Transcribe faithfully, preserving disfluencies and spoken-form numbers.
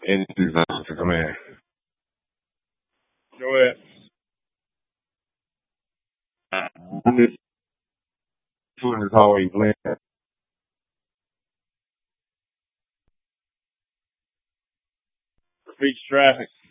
And to come in. Go ahead. This one is always lit. Speech traffic.